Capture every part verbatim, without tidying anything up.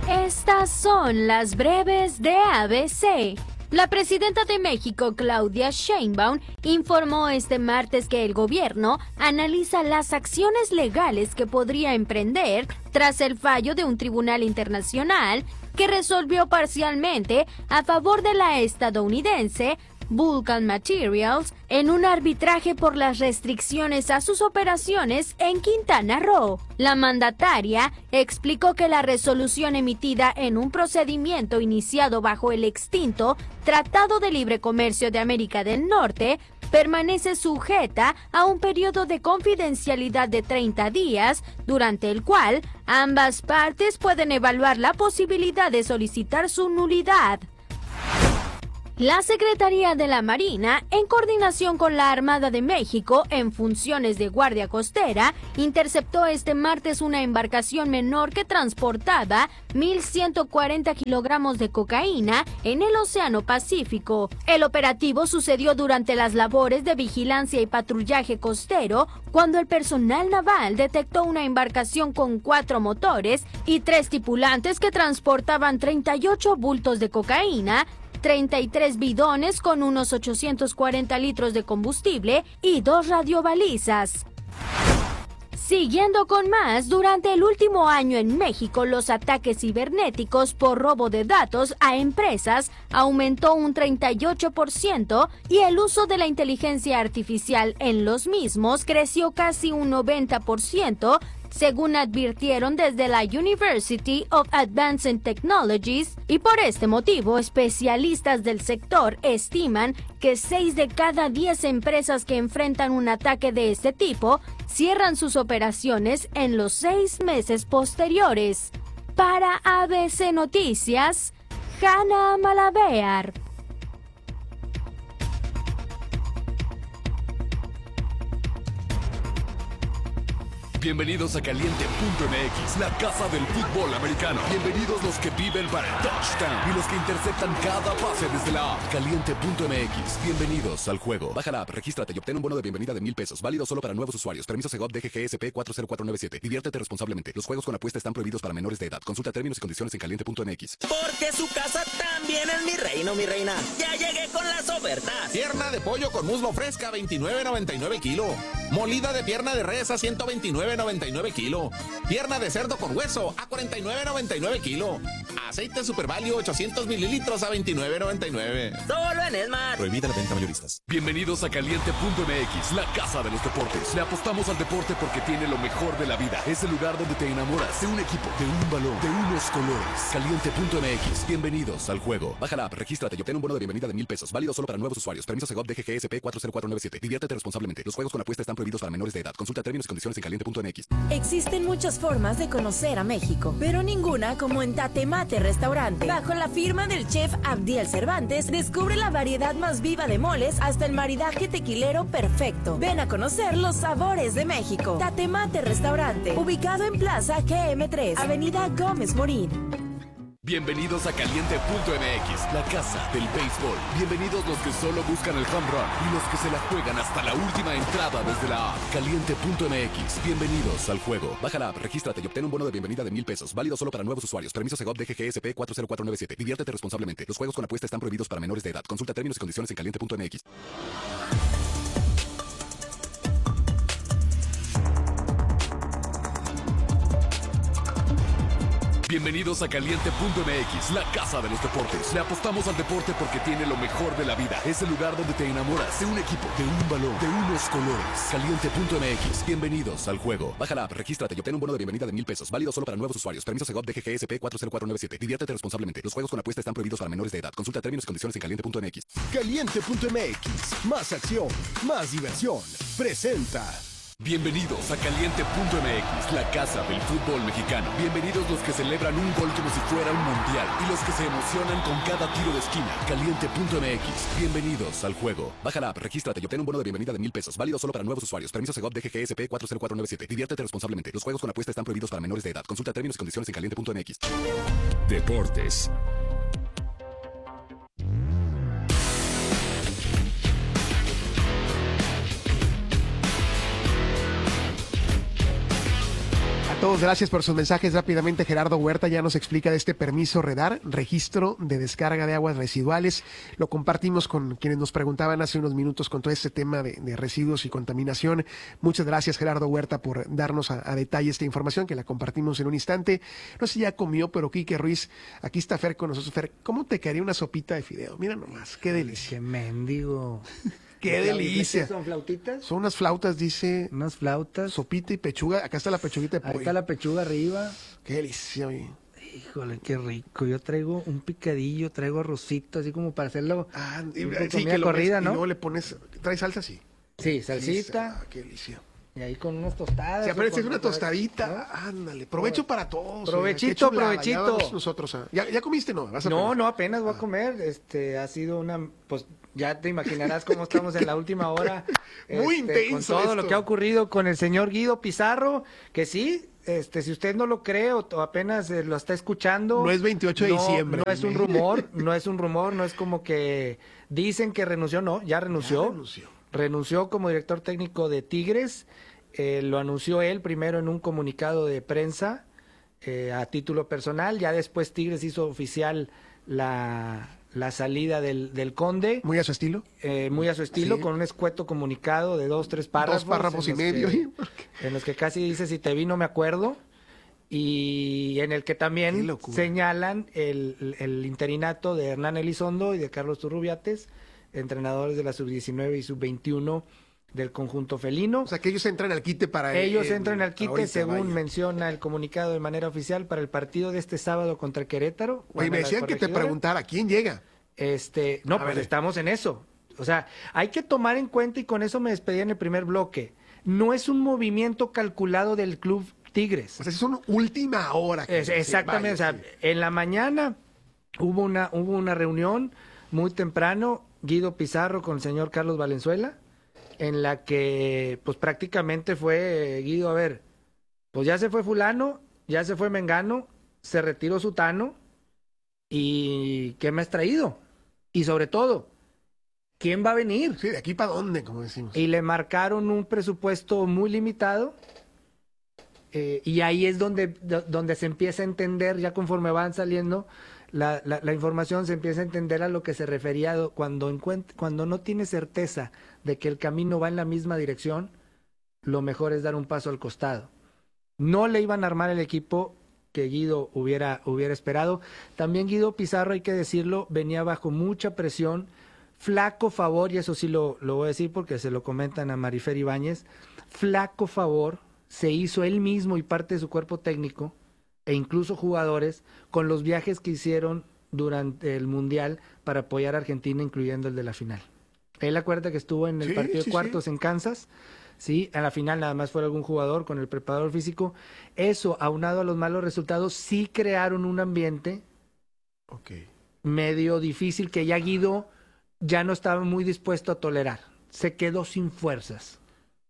Estas son las breves de A B C. La presidenta de México, Claudia Sheinbaum, informó este martes que el gobierno analiza las acciones legales que podría emprender tras el fallo de un tribunal internacional que resolvió parcialmente a favor de la estadounidense Vulcan Materials en un arbitraje por las restricciones a sus operaciones en Quintana Roo. La mandataria explicó que la resolución emitida en un procedimiento iniciado bajo el extinto Tratado de Libre Comercio de América del Norte permanece sujeta a un periodo de confidencialidad de treinta días, durante el cual ambas partes pueden evaluar la posibilidad de solicitar su nulidad. La Secretaría de la Marina, en coordinación con la Armada de México en funciones de guardia costera, interceptó este martes una embarcación menor que transportaba mil ciento cuarenta kilogramos de cocaína en el Océano Pacífico. El operativo sucedió durante las labores de vigilancia y patrullaje costero, cuando el personal naval detectó una embarcación con cuatro motores y tres tripulantes que transportaban treinta y ocho bultos de cocaína, treinta y tres bidones con unos ochocientos cuarenta litros de combustible y dos radiobalizas. Siguiendo con más, durante el último año en México, los ataques cibernéticos por robo de datos a empresas aumentó un treinta y ocho por ciento y el uso de la inteligencia artificial en los mismos creció casi un noventa por ciento, según advirtieron desde la University of Advanced Technologies, y por este motivo, especialistas del sector estiman que seis de cada diez empresas que enfrentan un ataque de este tipo cierran sus operaciones en los seis meses posteriores. Para A B C Noticias, Hanna Malavear. Bienvenidos a Caliente punto M X, la casa del fútbol americano. Bienvenidos los que viven para el touchdown y los que interceptan cada pase desde la app. Caliente punto M X, bienvenidos al juego. Baja la app, regístrate y obtén un bono de bienvenida de mil pesos, válido solo para nuevos usuarios. Permiso Segov D G G S P cuatro cero cuatro nueve siete. Diviértete responsablemente. Los juegos con apuesta están prohibidos para menores de edad. Consulta términos y condiciones en Caliente punto M X. Porque su casa también es mi reino, mi reina. Ya llegué con las ofertas. Pierna de pollo con muslo fresca, veintinueve noventa y nueve kilo. Molida de pierna de res a ciento veintinueve noventa y nueve kilo. Pierna de cerdo con hueso a cuarenta y nueve noventa y nueve kilo. Aceite Super Value ochocientos mililitros a veintinueve noventa y nueve. Solo en Esmar. Prohibida la venta mayoristas. Bienvenidos a Caliente punto M X, la casa de los deportes. Le apostamos al deporte porque tiene lo mejor de la vida. Es el lugar donde te enamoras de un equipo, de un balón, de unos colores. Caliente punto M X, bienvenidos al juego. Baja la app, regístrate y obtén un bono de bienvenida de mil pesos, válido solo para nuevos usuarios. Permiso Segov D G G S P cuatro cero cuatro nueve siete. Diviértete responsablemente. Los juegos con apuesta están prohibidos para menores de edad. Consulta términos y condiciones en Caliente punto M X. Existen muchas formas de conocer a México, pero ninguna como en Tatemate Restaurante. Bajo la firma del chef Abdiel Cervantes, descubre la variedad más viva de moles hasta el maridaje tequilero perfecto. Ven a conocer los sabores de México. Tatemate Restaurante, ubicado en Plaza G M tres, Avenida Gómez Morín. Bienvenidos a Caliente punto M X, la casa del béisbol. Bienvenidos los que solo buscan el home run y los que se la juegan hasta la última entrada desde la app. Caliente punto M X, bienvenidos al juego. Baja la app, regístrate y obtén un bono de bienvenida de mil pesos, válido solo para nuevos usuarios. Permiso Segov D G G S P cuatro cero cuatro nueve siete. Diviértete responsablemente. Los juegos con apuesta están prohibidos para menores de edad. Consulta términos y condiciones en Caliente punto M X. Bienvenidos a Caliente punto M X, la casa de los deportes. Le apostamos al deporte porque tiene lo mejor de la vida. Es el lugar donde te enamoras de un equipo, de un balón, de unos colores. Caliente punto M X, bienvenidos al juego. Baja la app, regístrate y obtén un bono de bienvenida de mil pesos, válido solo para nuevos usuarios. Permiso Segov D G G S P cuatro cero cuatro nueve siete. Diviértete responsablemente. Los juegos con apuesta están prohibidos para menores de edad. Consulta términos y condiciones en Caliente punto M X. Caliente punto M X, más acción, más diversión. Presenta. Bienvenidos a Caliente punto M X, la casa del fútbol mexicano. Bienvenidos los que celebran un gol como si fuera un mundial y los que se emocionan con cada tiro de esquina. Caliente punto M X, bienvenidos al juego. Baja la app, regístrate y obtén un bono de bienvenida de mil pesos, válido solo para nuevos usuarios. Permiso Segov D G G S P cuatro cero cuatro nueve siete. Diviértete responsablemente. Los juegos con apuesta están prohibidos para menores de edad. Consulta términos y condiciones en Caliente punto M X. Deportes. A todos, gracias por sus mensajes. Rápidamente, Gerardo Huerta ya nos explica de este permiso REDAR, registro de descarga de aguas residuales. Lo compartimos con quienes nos preguntaban hace unos minutos con todo este tema de, de residuos y contaminación. Muchas gracias, Gerardo Huerta, por darnos a, a detalle esta información, que la compartimos en un instante. No sé si ya comió, pero Quique Ruiz, aquí está Fer con nosotros. Fer, ¿cómo te quedaría una sopita de fideo? Mira nomás, qué delicia. Qué mendigo. ¡Qué delicia! ¿Son flautitas? Son unas flautas, dice. Unas flautas. Sopita y pechuga. Acá está la pechuguita de pollo. Ahí está la pechuga arriba. ¡Qué delicia, oye! Híjole, qué rico. Yo traigo un picadillo, traigo arrocito, así como para hacerlo. Ah, y, sí, que corrida, ¿no? Y luego le pones. ¿Trae salsa? Sí. Sí, salsita. Ah, qué delicia. Y ahí con unas tostadas. Si aparece con una tostadita, ¿no? Ándale. Provecho para todos. Provechito, chulada, provechito. Ya nosotros, ¿Ya, ¿Ya comiste? No, ¿Vas a no, comer? no, apenas voy a comer. Este, ha sido una, pues ya te imaginarás cómo estamos en la última hora. Muy este, intenso con todo esto. lo que ha ocurrido con el señor Guido Pizarro, que sí, este, si usted no lo cree o, o apenas eh, lo está escuchando. No es veintiocho de no, diciembre. No es un rumor, no es un rumor, no es como que dicen que renunció, no, ya renunció. Ya renunció. Renunció como director técnico de Tigres. Eh, lo anunció él primero en un comunicado de prensa eh, a título personal, ya después Tigres hizo oficial la, la salida del, del Conde. Muy a su estilo. Eh, muy a su estilo, Sí. con un escueto comunicado de dos, tres párrafos. Dos párrafos y en los medio. que- en los que casi dice, si te vi no me acuerdo, y en el que Qué también locura. señalan el, el interinato de Hernán Elizondo y de Carlos Turrubiates, entrenadores de la sub diecinueve y sub veintiuno del conjunto felino. O sea, que ellos entran al quite para... Ellos el- entran al quite, ahorita, según vaya. menciona el comunicado de manera oficial, para el partido de este sábado contra Querétaro. Oye, Van me a la decían que te corregidora. preguntara, ¿quién llega? Este, no, A pues ver. estamos en eso. O sea, hay que tomar en cuenta, y con eso me despedí en el primer bloque, no es un movimiento calculado del club Tigres. O sea, es una última hora. que- Es- sí, exactamente, vaya, o sea, en la mañana hubo una, hubo una reunión muy temprano, Guido Pizarro con el señor Carlos Valenzuela, en la que pues prácticamente fue, eh, Guido, a ver, pues ya se fue fulano, ya se fue Mengano, se retiró Sutano, y ¿qué me has traído? Y sobre todo, ¿quién va a venir? Sí, de aquí para dónde, como decimos. Y le marcaron un presupuesto muy limitado, eh, y ahí es donde, do- donde se empieza a entender, ya conforme van saliendo la, la, la información, se empieza a entender a lo que se refería do- cuando, encuent- cuando no tiene certeza de que el camino va en la misma dirección, lo mejor es dar un paso al costado. No le iban a armar el equipo que Guido hubiera, hubiera esperado. También Guido Pizarro, hay que decirlo, venía bajo mucha presión, flaco favor, y eso sí lo, lo voy a decir porque se lo comentan a Marifer Ibáñez, flaco favor se hizo él mismo y parte de su cuerpo técnico, e incluso jugadores, con los viajes que hicieron durante el Mundial para apoyar a Argentina, incluyendo el de la final. Él acuerda que estuvo en el Sí, partido sí, de cuartos sí. en Kansas, sí, en la final nada más fue algún jugador con el preparador físico. Eso, aunado a los malos resultados, sí crearon un ambiente Ok. medio difícil que ya Guido ya no estaba muy dispuesto a tolerar. Se quedó sin fuerzas.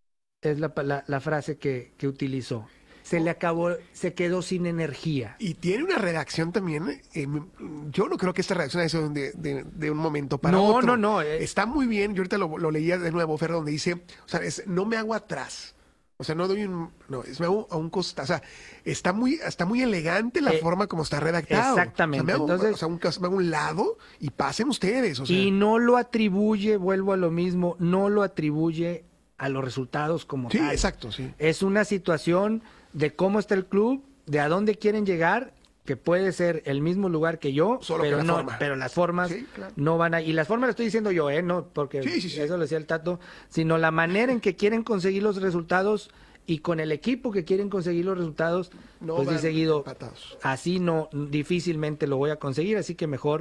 Es la, la, la frase que, que utilizó. Se le acabó, se quedó sin energía. Y tiene una redacción también. eh, yo no creo que esta redacción haya sido de, de- de un momento para No, otro. no, no, eh. Está muy bien. Yo ahorita lo, lo leía de nuevo, Fer, donde dice, o sea, es, no me hago atrás. O sea, no doy un, no, es me hago a un costado. O sea, está muy, está muy elegante la Eh, forma como está redactado. exactamente. O sea, me hago, Entonces- o sea, un, cas- me hago a un lado y pasen ustedes. O sea, Y no lo atribuye, vuelvo a lo mismo, no lo atribuye a los resultados como sí, tal. exacto, sí. Es una situación de cómo está el club, de a dónde quieren llegar, que puede ser el mismo lugar que yo, Solo que pero la no, forma. pero las formas Sí, claro. no van a, y las formas lo estoy diciendo yo, eh, no, porque Sí, sí, sí. eso lo decía el Tato, sino la manera en que quieren conseguir los resultados y con el equipo que quieren conseguir los resultados, No pues van dice Guido, empatados. así no, difícilmente lo voy a conseguir, así que mejor,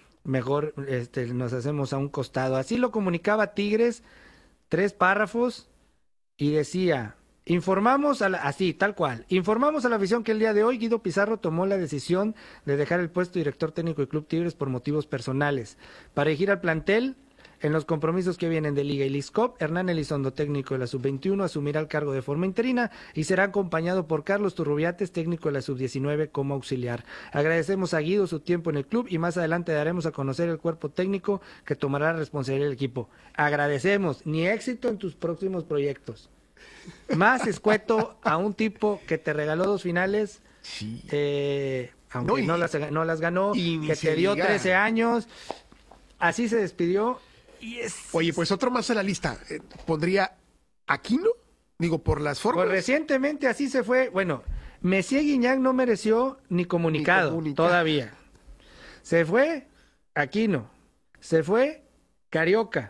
mejor este, nos hacemos a un costado. Así lo comunicaba Tigres, tres párrafos, y decía, informamos a la, así, tal cual, informamos a la afición que el día de hoy Guido Pizarro tomó la decisión de dejar el puesto de director técnico del Club Tigres por motivos personales. Para dirigir al plantel en los compromisos que vienen de Liga y Leagues Cup, Hernán Elizondo, técnico de la sub veintiuno, asumirá el cargo de forma interina y será acompañado por Carlos Turrubiates, técnico de la sub diecinueve, como auxiliar. Agradecemos a Guido su tiempo en el club y más adelante daremos a conocer el cuerpo técnico que tomará la responsabilidad del equipo. Agradecemos, ni éxito en tus próximos proyectos. más escueto a un tipo que te regaló dos finales, Sí. eh, aunque no, No, y- no, las, no las ganó, y ni que se te dio diga. trece años, así se despidió. Y es, Oye, pues otro más a la lista. Eh, pondría Aquino, digo, por las formas. pues recientemente así se fue. Bueno, Messier Guiñac no mereció ni comunicado, Ni comunicado. todavía. Se fue Aquino, se fue Carioca,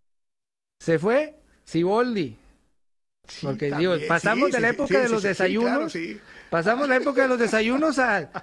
se fue Siboldi. Sí, Porque también, digo, pasamos sí, de la sí, época sí, de sí, los sí, sí, desayunos, claro, sí. pasamos la época de los desayunos a, a,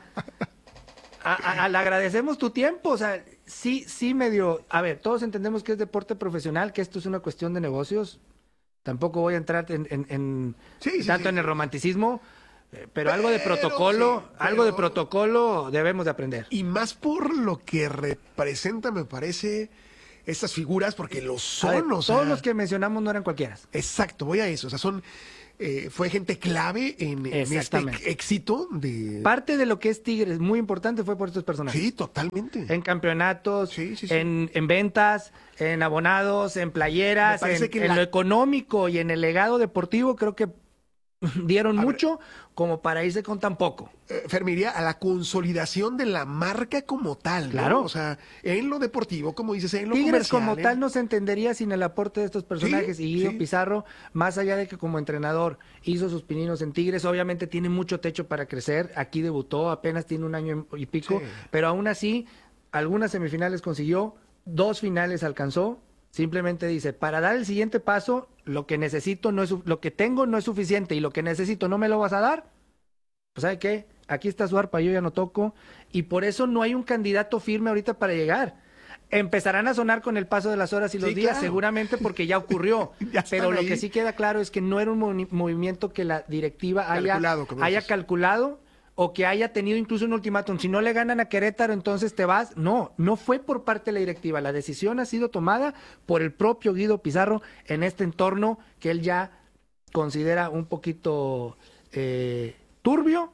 a- al agradecemos tu tiempo, o sea, sí, sí medio, a ver, todos entendemos que es deporte profesional, que esto es una cuestión de negocios, tampoco voy a entrar en, en- en- Sí, sí, tanto sí. en el romanticismo, eh, pero, algo de Pero, protocolo, sí, algo de pero- protocolo debemos de aprender. Y más por lo que representa, me parece, estas figuras, porque lo A son, ver, o sea. todos los que mencionamos no eran cualquiera. Exacto, voy a eso. O sea, son. eh, fue gente clave en, en este Exactamente. éxito de. Parte de lo que es Tigres, muy importante, fue por estos personajes. Sí, totalmente. En campeonatos, Sí, sí, sí. En, en ventas, en abonados, en playeras, Me parece en, que en la- lo económico y en el legado deportivo, creo que dieron A ver. mucho como para irse con tan poco. Eh, Fermiría, a la consolidación de la marca como tal, ¿no? Claro. O sea, en lo deportivo, como dices, en lo Tigres comercial. como en- tal no se entendería sin el aporte de estos personajes. Sí, y Guido sí. Pizarro, más allá de que como entrenador hizo sus pininos en Tigres, obviamente tiene mucho techo para crecer. Aquí debutó, apenas tiene un año y pico, Sí. pero aún así, algunas semifinales consiguió, dos finales alcanzó. Simplemente dice, para dar el siguiente paso, lo que necesito no es su- lo que tengo no es suficiente y lo que necesito no me lo vas a dar. Pues ¿sabe qué? Aquí está su arpa, yo ya no toco y por eso no hay un candidato firme ahorita para llegar. Empezarán a sonar con el paso de las horas y los Sí, días, claro. seguramente porque ya ocurrió. Ya están Pero lo ahí. que sí queda claro es que no era un movi- movimiento que la directiva haya, Calculado, como haya dices. calculado o que haya tenido incluso un ultimátum. Si no le ganan a Querétaro, entonces te vas. No, no fue por parte de la directiva. La decisión ha sido tomada por el propio Guido Pizarro en este entorno que él ya considera un poquito eh, turbio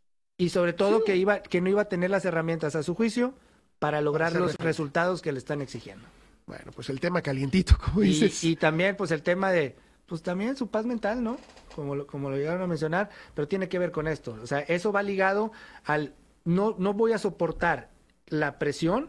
y sobre todo que iba que no iba a tener las herramientas a su juicio para lograr hacer los frente. resultados que le están exigiendo. Bueno, pues el tema calientito, como Y, dices. y también pues el tema de pues también su paz mental, ¿no? Como lo, como lo llegaron a mencionar, pero tiene que ver con esto. O sea, eso va ligado al no no voy a soportar la presión,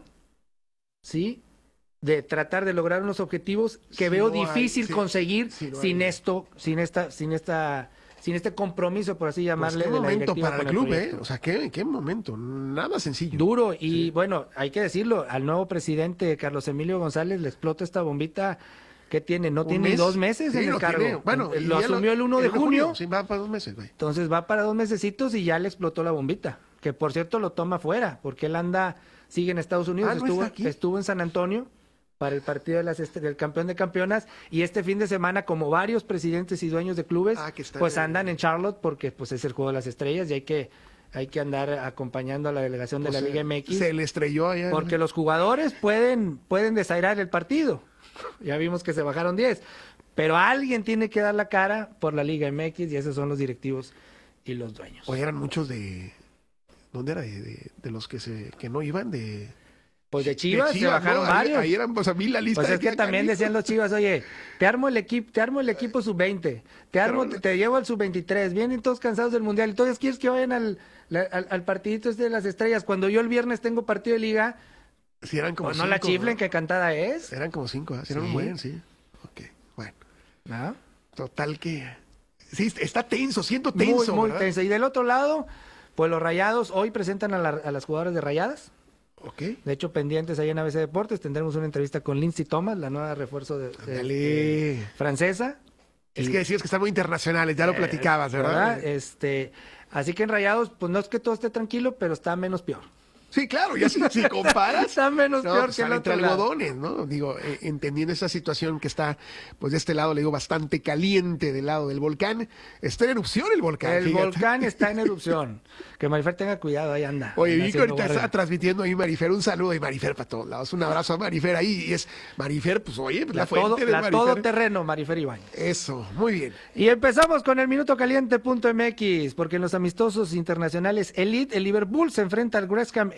¿sí? De tratar de lograr unos objetivos que Si veo no hay- difícil sí, conseguir si no sin hay- esto, sin esta, sin esta, sin este compromiso, por así Pues llamarle, qué de la momento directiva para el con club, ¿eh? proyecto. O sea, qué, qué momento. Nada sencillo. Duro, y bueno, hay que decirlo, al nuevo presidente Carlos Emilio González le explota esta bombita que tiene, no Un tiene ni mes. dos meses Sí, en el lo cargo. tiene. Bueno, Eh, y lo ya asumió el uno de junio. Sí, va para dos meses, güey. Entonces va para dos mesecitos y ya le explotó la bombita. Que por cierto lo toma fuera, porque él anda, sigue en Estados Unidos, Ah, ¿no estuvo, está aquí? estuvo en San Antonio para el partido de las est- del campeón de campeonas, y este fin de semana, como varios presidentes y dueños de clubes, Ah, que están pues en- andan en Charlotte porque pues es el juego de las estrellas y hay que, hay que andar acompañando a la delegación de Pues, la Liga eh, M X. Se le estrelló allá. Porque los jugadores pueden, pueden desairar el partido. Ya vimos que se bajaron diez. Pero alguien tiene que dar la cara por la Liga M X y esos son los directivos y los dueños. Oye, eran muchos de. ¿Dónde era? De, de, de los que se que no iban de. Pues de Chivas, de se bajaron ¿no? Ahí- varios. Ahí, eran, pues a mí la lista. Pues es de que también canijo. decían los Chivas, oye, te armo el equipo, te armo el equipo sub veinte, te armo, te, te llevo al sub veintitrés, vienen todos cansados del mundial, y todos quieres que vayan al, la- al, al partidito este de las estrellas, cuando yo el viernes tengo partido de liga, Sí, eran como pues no la cinco, chiflen, ¿no? que cantada es. Eran como cinco, ¿eh? Sí, eran Sí. un buen, sí. Ok, bueno. ¿No? Total que. Sí, está tenso, siento tenso. muy, muy ¿verdad? tenso. Y del otro lado, pues los Rayados hoy presentan a, la- a las jugadoras de Rayadas. Ok. De hecho, pendientes ahí en A B C Deportes, tendremos una entrevista con Lindsay Thomas, la nueva refuerzo de, de- Ándale. de- francesa. Es Y- que decías que están muy internacionales, ya lo eh, platicabas, ¿verdad? Este, así que en Rayados, pues no es que todo esté tranquilo, pero está menos peor. Sí, claro, ya si, si comparas. Está menos No, peor pues que el sale otro entre lado. algodones, ¿no? Digo, eh, entendiendo esa situación que está, pues de este lado, le digo, bastante caliente del lado del volcán. Está en erupción el volcán. El fíjate. volcán está en erupción. Que Marifer tenga cuidado, ahí anda. Oye, Anda vi que haciendo ahorita guardia. está transmitiendo ahí Marifer. Un saludo y Marifer para todos lados. Un abrazo a Marifer ahí. Y es Marifer, pues oye, pues, la, La, fuente todo, de la Marifer. todoterreno, Marifer Ibáñez. Eso, muy bien. Y empezamos con el minuto caliente punto M X, porque en los amistosos internacionales Elite, el Liverpool se enfrenta al West Ham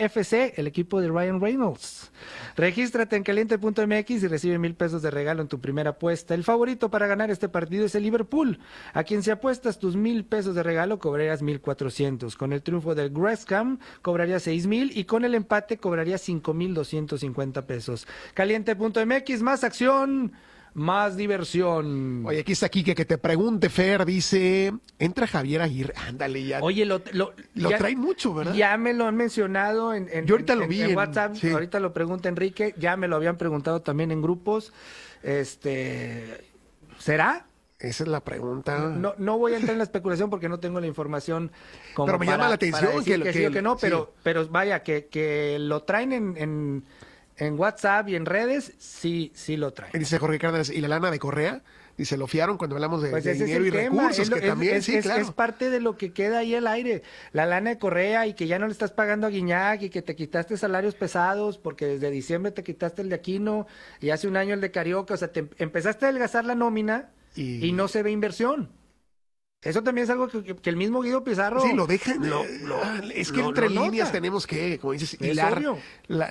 F C, el equipo de Ryan Reynolds. Regístrate en caliente punto m x y recibe mil pesos de regalo en tu primera apuesta. El favorito para ganar este partido es el Liverpool, a quien si apuestas tus mil pesos de regalo cobrarías mil cuatrocientos. Con el triunfo del Wrexham cobrarías seis mil y con el empate cobrarías cinco mil doscientos cincuenta pesos. caliente punto m x, más acción, más diversión. Oye, aquí está Kike, que te pregunte, Fer, dice, entra Javier Aguirre, ándale ya. Oye, lo, lo, lo ya, traen mucho, ¿verdad? Ya me lo han mencionado en, en, Yo ahorita en, lo vi en, en en, WhatsApp, sí. Ahorita lo pregunta Enrique, ya me lo habían preguntado también en grupos. Este, ¿será? Esa es la pregunta. No, no voy a entrar en la especulación porque no tengo la información como pero me para, llama la atención para decir que, que, que, sí o que no, pero, sí. pero vaya, que, que lo traen en, en, en WhatsApp y en redes, sí, sí lo traen. Dice Jorge Cárdenas, ¿y la lana de Correa? Dice, lo fiaron cuando hablamos de, Pues de ese dinero es y el tema, recursos, es lo- que es- también, es, sí, es- claro. es parte de lo que queda ahí al aire, la lana de Correa y que ya no le estás pagando a Guiñac y que te quitaste salarios pesados porque desde diciembre te quitaste el de Aquino y hace un año el de Carioca, o sea, te empezaste a adelgazar la nómina y, y no se ve inversión. Eso también es algo que, que- que el mismo Guido Pizarro... Sí, lo dejan. Lo- eh, lo- ah, es que lo- entre lo líneas nota. tenemos que, como dices, Es hilar obvio. la,